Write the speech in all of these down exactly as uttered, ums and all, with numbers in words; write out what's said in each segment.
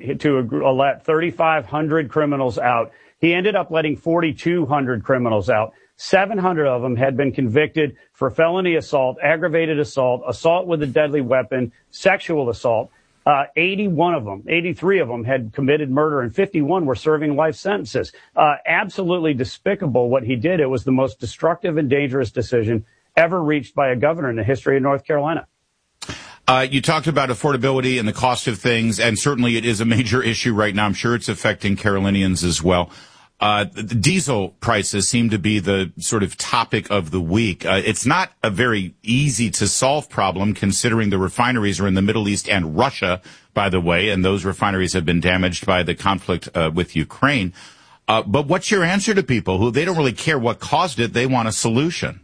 voted to let thirty-five hundred criminals out. He ended up letting forty-two hundred criminals out. seven hundred of them had been convicted for felony assault, aggravated assault, assault with a deadly weapon, sexual assault. Uh, eighty-one of them, eighty-three of them had committed murder, and fifty-one were serving life sentences. Uh, absolutely despicable what he did. It was the most destructive and dangerous decision ever reached by a governor in the history of North Carolina. Uh, you talked about affordability and the cost of things, and certainly it is a major issue right now. I'm sure it's affecting Carolinians as well. Uh, the diesel prices seem to be the sort of topic of the week. Uh, it's not a very easy to solve problem considering the refineries are in the Middle East and Russia, by the way, and those refineries have been damaged by the conflict uh, with Ukraine. Uh, but what's your answer to people who they don't really care what caused it? They want a solution.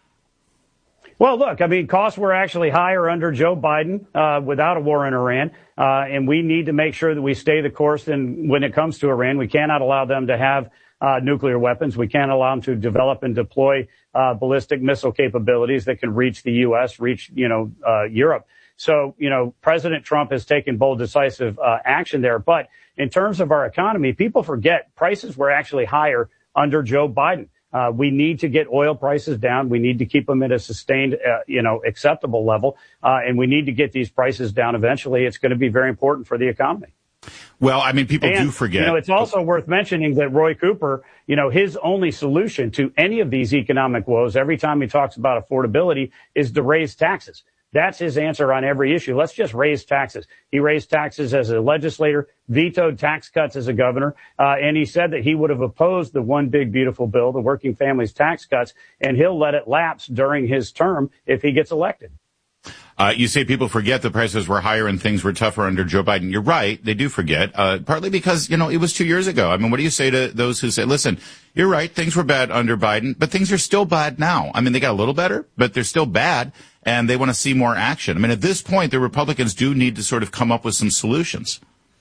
Well, look, I mean, costs were actually higher under Joe Biden uh, without a war in Iran, uh, and we need to make sure that we stay the course. And when it comes to Iran, we cannot allow them to have uh, nuclear weapons. We can't allow them to develop and deploy uh, ballistic missile capabilities that can reach the U S, reach, you know, uh, Europe. So, you know, President Trump has taken bold, decisive uh, action there. But in terms of our economy, people forget prices were actually higher under Joe Biden. Uh, we need to get oil prices down. We need to keep them at a sustained, uh, you know, acceptable level. Uh, and we need to get these prices down eventually. It's going to be very important for the economy. Well, I mean, people and, do forget. You know, it's also worth mentioning that Roy Cooper, you know, his only solution to any of these economic woes, every time he talks about affordability, is to raise taxes. That's his answer on every issue. Let's just raise taxes. He raised taxes as a legislator, vetoed tax cuts as a governor, uh, and he said that he would have opposed the one big beautiful bill, the working families tax cuts, and he'll let it lapse during his term if he gets elected. Uh, you say people forget the prices were higher and things were tougher under Joe Biden. You're right. They do forget, uh, partly because, you know, it was two years ago. I mean, what do you say to those who say, listen, you're right, things were bad under Biden, but things are still bad now. I mean, they got a little better, but they're still bad, and they want to see more action. I mean, at this point, the Republicans do need to sort of come up with some solutions.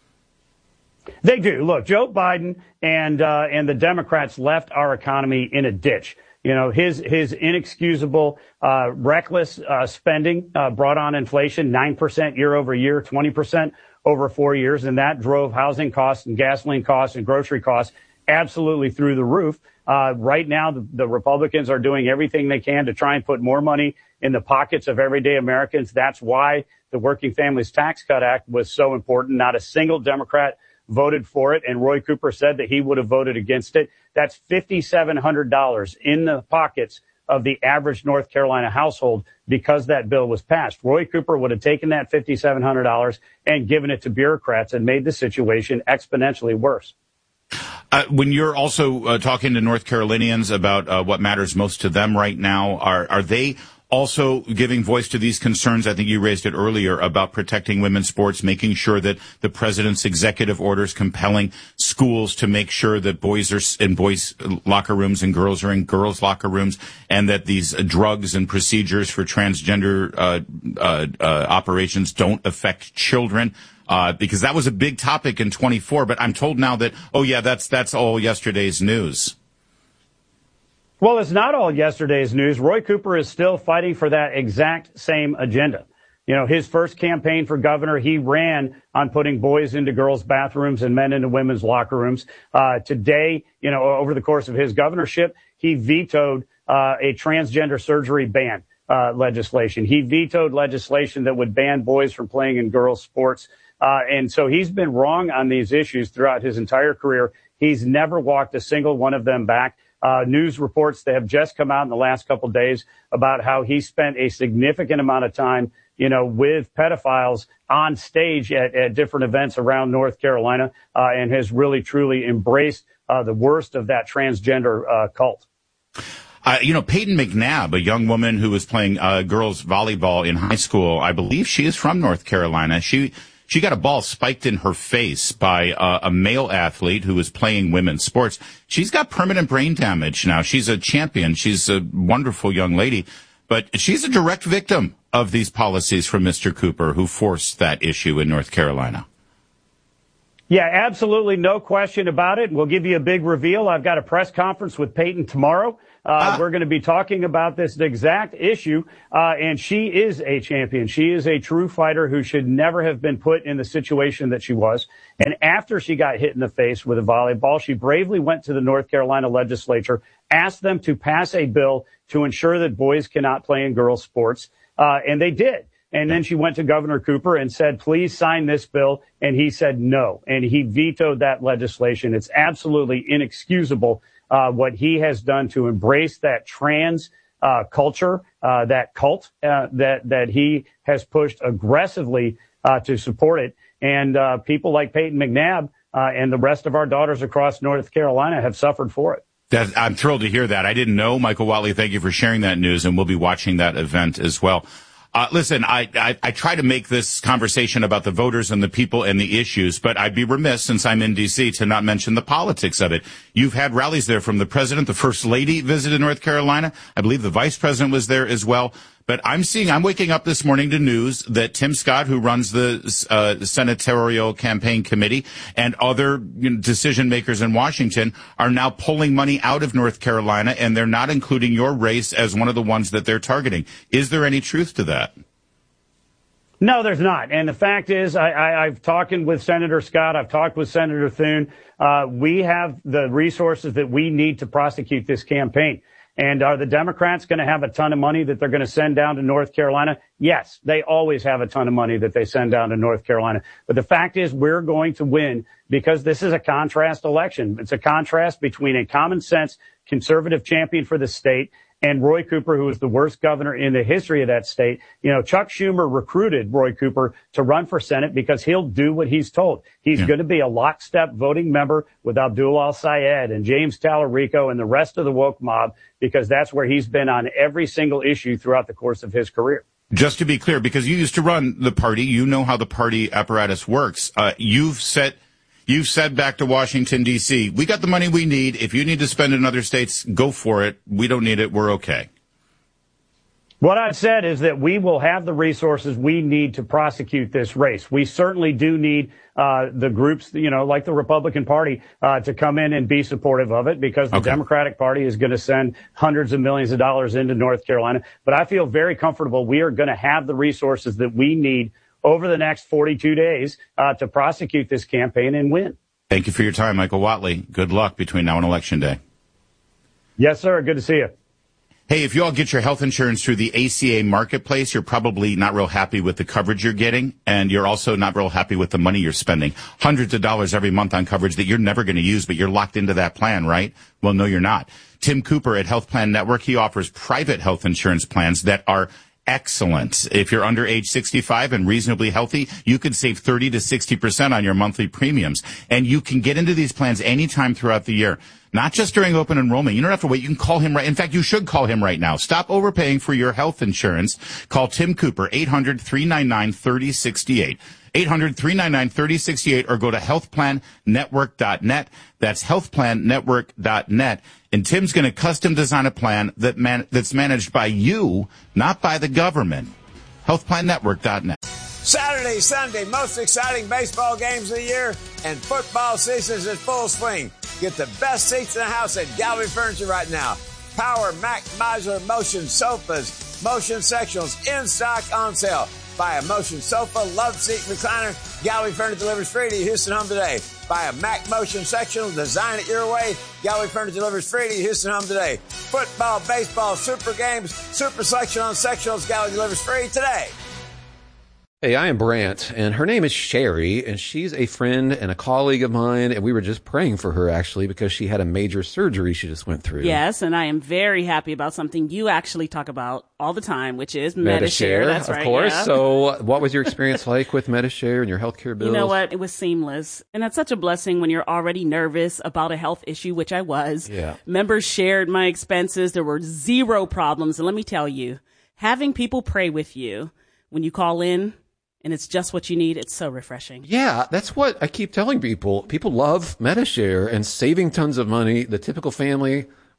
They do. Look, Joe Biden and uh, and the Democrats left our economy in a ditch. You know, his his inexcusable, uh, reckless uh, spending uh, brought on inflation, nine percent year over year, twenty percent over four years. And that drove housing costs and gasoline costs and grocery costs absolutely through the roof. Uh, right now, the, the Republicans are doing everything they can to try and put more money in the pockets of everyday Americans. That's why the Working Families Tax Cut Act was so important. Not a single Democrat voted for it, and Roy Cooper said that he would have voted against it. That's five thousand seven hundred dollars in the pockets of the average North Carolina household because that bill was passed. Roy Cooper would have taken that five thousand seven hundred dollars and given it to bureaucrats and made the situation exponentially worse. Uh, when you're also uh, talking to North Carolinians about uh, what matters most to them right now, are are they also giving voice to these concerns? I think you raised it earlier about protecting women's sports, making sure that the president's executive orders compelling schools to make sure that boys are in boys' locker rooms and girls are in girls' locker rooms, and that these drugs and procedures for transgender uh, uh, uh, operations don't affect children. Uh, because that was a big topic in twenty-four, but I'm told now that, oh yeah, that's, that's all yesterday's news. Well, it's not all yesterday's news. Roy Cooper is still fighting for that exact same agenda. You know, his first campaign for governor, he ran on putting boys into girls' bathrooms and men into women's locker rooms. Uh, today, you know, over the course of his governorship, he vetoed uh, a transgender surgery ban uh, legislation. He vetoed legislation that would ban boys from playing in girls' sports. Uh, and so he's been wrong on these issues throughout his entire career. He's never walked a single one of them back. Uh, news reports that have just come out in the last couple of days about how he spent a significant amount of time, you know, with pedophiles on stage at, at different events around North Carolina, uh, and has really, truly embraced uh, the worst of that transgender uh, cult. Uh, you know, Peyton McNabb, a young woman who was playing uh, girls volleyball in high school, I believe she is from North Carolina. She She got a ball spiked in her face by uh, a male athlete who was playing women's sports. She's got permanent brain damage now. She's a champion. She's a wonderful young lady, but she's a direct victim of these policies from Mister Cooper, who forced that issue in North Carolina. Yeah, absolutely. No question about it. We'll give you a big reveal. I've got a press conference with Peyton tomorrow. Uh, ah. We're going to be talking about this exact issue. Uh, and she is a champion. She is a true fighter who should never have been put in the situation that she was. And after she got hit in the face with a volleyball, she bravely went to the North Carolina legislature, asked them to pass a bill to ensure that boys cannot play in girls' sports. Uh, and they did. And then she went to Governor Cooper and said, please sign this bill. And he said no. And he vetoed that legislation. It's absolutely inexcusable uh, what he has done to embrace that trans uh, culture, uh, that cult uh, that, that he has pushed aggressively uh, to support it. And uh, people like Peyton McNabb uh, and the rest of our daughters across North Carolina have suffered for it. That, I'm thrilled to hear that. I didn't know. Michael Whatley, thank you for sharing that news. And we'll be watching that event as well. Uh, listen, I, I, I try to make this conversation about the voters and the people and the issues, but I'd be remiss, since I'm in D C, to not mention the politics of it. You've had rallies there from the president. The first lady visited North Carolina. I believe the vice president was there as well. But I'm seeing, I'm waking up this morning to news that Tim Scott, who runs the uh, senatorial campaign committee, and other you know, decision makers in Washington are now pulling money out of North Carolina, and they're not including your race as one of the ones that they're targeting. Is there any truth to that? No, there's not. And the fact is, I, I, I've talked with Senator Scott. I've talked with Senator Thune. Uh, we have the resources that we need to prosecute this campaign. And are the Democrats going to have a ton of money that they're going to send down to North Carolina? Yes, they always have a ton of money that they send down to North Carolina. But the fact is, we're going to win because this is a contrast election. It's a contrast between a common sense conservative champion for the state and Roy Cooper, who was the worst governor in the history of that state. You know, Chuck Schumer recruited Roy Cooper to run for Senate because he'll do what he's told. He's yeah. going to be a lockstep voting member with Abdul Al-Sayed and James Tallarico and the rest of the woke mob, because that's where he's been on every single issue throughout the course of his career. Just to be clear, because you used to run the party, you know how the party apparatus works. Uh, you've set You've said back to Washington, D C, we got the money we need. If you need to spend in other states, go for it. We don't need it. We're okay. What I've said is that we will have the resources we need to prosecute this race. We certainly do need uh, the groups, you know, like the Republican Party, uh, to come in and be supportive of it, because the okay. Democratic Party is going to send hundreds of millions of dollars into North Carolina. But I feel very comfortable we are going to have the resources that we need over the next forty-two days uh, to prosecute this campaign and win. Thank you for your time, Michael Whatley. Good luck between now and Election Day. Yes, sir. Good to see you. Hey, if you all get your health insurance through the A C A marketplace, you're probably not real happy with the coverage you're getting, and you're also not real happy with the money you're spending. Hundreds of dollars every month on coverage that you're never going to use, but you're locked into that plan, right? Well, no, you're not. Tim Cooper at Health Plan Network, he offers private health insurance plans that are excellent. If you're under age sixty-five and reasonably healthy, you could save thirty to sixty percent on your monthly premiums. And you can get into these plans anytime throughout the year, not just during open enrollment. You don't have to wait. You can call him right. In fact, you should call him right now. Stop overpaying for your health insurance. Call Tim Cooper, eight hundred, three nine nine, three oh six eight. eight hundred, three nine nine, three oh six eight, or go to health plan network dot net. That's health plan network dot net. And Tim's going to custom design a plan that man, that's managed by you, not by the government. health plan network dot net. Saturday, Sunday, most exciting baseball games of the year, and football season is in full swing. Get the best seats in the house at Gallery Furniture right now. Power Mac Modular Motion Sofas, Motion Sectionals in stock, on sale. Buy a Motion Sofa, Love Seat, Recliner. Gallery Furniture delivers free to your Houston home today. Buy a Mac Motion Sectional, design it your way. Gallery Furniture delivers free to your Houston home today. Football, baseball, super games, super selection on sectionals. Gallery delivers free today. Hey, I am Brant, and her name is Sherry, and she's a friend and a colleague of mine, and we were just praying for her, actually, because she had a major surgery she just went through. Yes, and I am very happy about something you actually talk about all the time, which is Medi-Share. That's right, of course. Yeah. So what was your experience like with Medi-Share and your healthcare bills? You know what? It was seamless, and that's such a blessing when you're already nervous about a health issue, which I was. Yeah. Members shared my expenses. There were zero problems, and let me tell you, having people pray with you when you call in, and it's just what you need, it's so refreshing. Yeah, that's what I keep telling people. People love Medi-Share and saving tons of money. The typical family,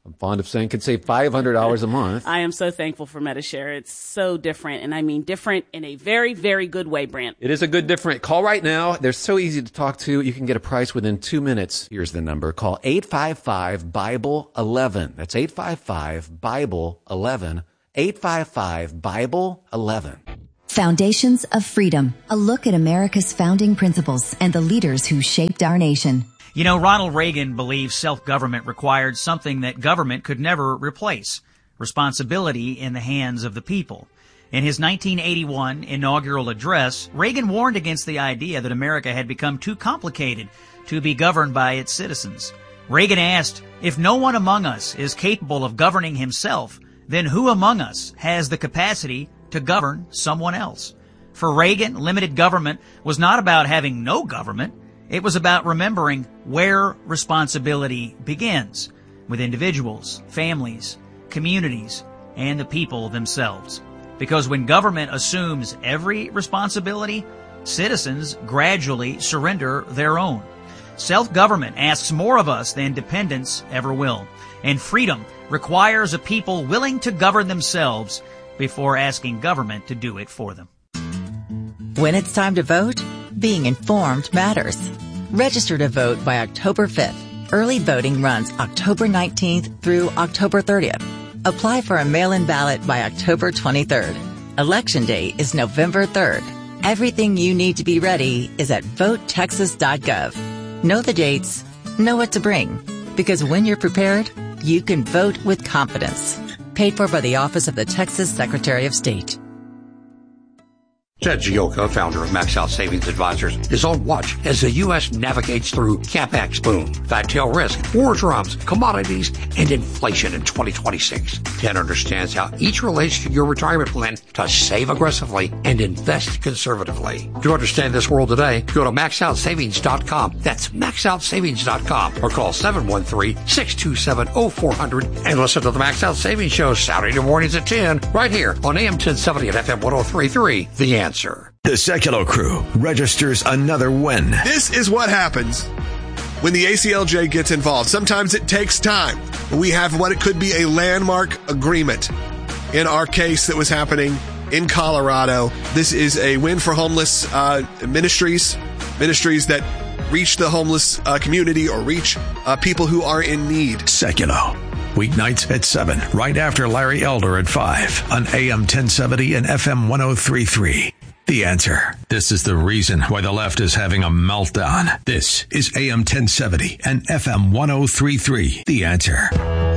I'm fond of saying, can save five hundred dollars a month. I am so thankful for Medi-Share. It's so different, and I mean different in a very, very good way, Brant. It is a good different. Call right now. They're so easy to talk to. You can get a price within two minutes. Here's the number. Call eight five five, Bible eleven. That's eight five five, Bible eleven. eight five five, Bible eleven. Foundations of Freedom, a look at America's founding principles and the leaders who shaped our nation. You know, Ronald Reagan believed self-government required something that government could never replace: responsibility in the hands of the people. In his nineteen eighty-one inaugural address, Reagan warned against the idea that America had become too complicated to be governed by its citizens. Reagan asked, if no one among us is capable of governing himself, then who among us has the capacity to govern someone else? For Reagan, limited government was not about having no government. It was about remembering where responsibility begins, with individuals, families, communities, and the people themselves. Because when government assumes every responsibility, citizens gradually surrender their own. Self-government asks more of us than dependence ever will. And freedom requires a people willing to govern themselves before asking government to do it for them. When it's time to vote, being informed matters. Register to vote by October fifth. Early voting runs October nineteenth through October thirtieth. Apply for a mail-in ballot by October twenty-third. Election day is November third. Everything you need to be ready is at vote texas dot gov. Know the dates, know what to bring, because when you're prepared, you can vote with confidence. Paid for by the Office of the Texas Secretary of State. Ted Gioka, founder of Max Out Savings Advisors, is on watch as the U S navigates through CapEx boom, fat tail risk, war drums, commodities, and inflation in twenty twenty-six. Ted understands how each relates to your retirement plan to save aggressively and invest conservatively. To understand this world today, go to max out savings dot com. That's max out savings dot com or call seven one three, six two seven, oh four hundred and listen to the Max Out Savings Show Saturday mornings at ten right here on A M ten seventy and F M ten thirty-three. The Answer. The Sekulow Crew registers another win. This is what happens when the A C L J gets involved. Sometimes it takes time. We have what it could be a landmark agreement. In our case that was happening in Colorado, this is a win for homeless uh, ministries, ministries that reach the homeless uh, community or reach uh, people who are in need. Sekulow. Weeknights at seven, right after Larry Elder at five on A M ten seventy and F M ten thirty-three. The Answer. This is the reason why the left is having a meltdown. This is A M ten seventy and F M ten thirty-three. The Answer.